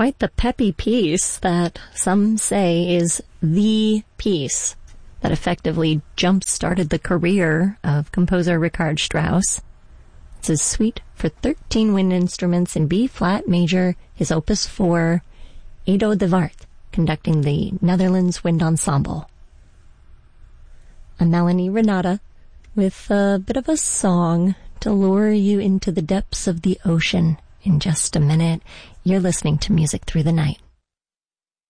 quite the peppy piece that some say is the piece that effectively jump-started the career of composer Richard Strauss. It's his suite for 13 wind instruments in B-flat major, his opus 4, Edo de Wart, conducting the Netherlands Wind Ensemble. I'm Melanie Renata with a bit of a song to lure you into the depths of the ocean. In just a minute, you're listening to Music Through the Night.